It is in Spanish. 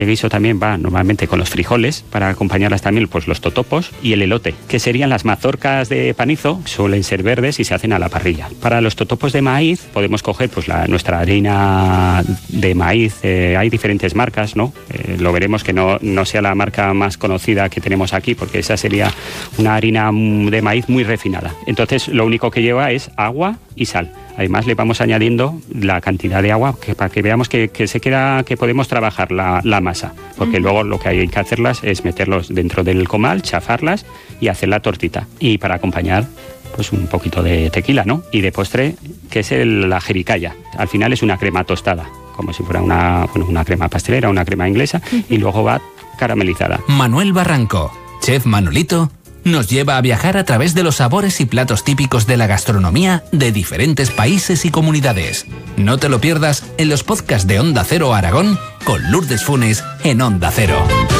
El guiso también va normalmente con los frijoles, para acompañarlas también pues los totopos y el elote, que serían las mazorcas de panizo, suelen ser verdes y se hacen a la parrilla. Para los totopos de maíz podemos coger pues nuestra harina de maíz, hay diferentes marcas, ¿no? Lo veremos que no sea la marca más conocida que tenemos aquí, porque esa sería una harina de maíz muy refinada. Entonces lo único que lleva es agua y sal. Además le vamos añadiendo la cantidad de agua para que veamos que podemos trabajar la masa, porque luego lo que hay que hacerlas es meterlos dentro del comal, chafarlas y hacer la tortita. Y para acompañar pues un poquito de tequila, ¿no? Y de postre, que es la jericaya. Al final es una crema tostada, como si fuera una crema pastelera, una crema inglesa, y luego va caramelizada. Manuel Barranco, chef Manolito, nos lleva a viajar a través de los sabores y platos típicos de la gastronomía de diferentes países y comunidades. No te lo pierdas en los podcasts de Onda Cero Aragón con Lourdes Funes en Onda Cero.